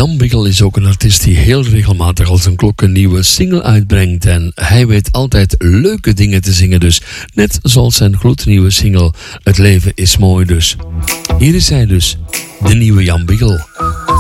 Jan Biggel is ook een artiest die heel regelmatig als een klok een nieuwe single uitbrengt. En hij weet altijd leuke dingen te zingen dus. Net zoals zijn gloednieuwe single Het leven is mooi dus. Hier is hij dus, de nieuwe Jan Biggel.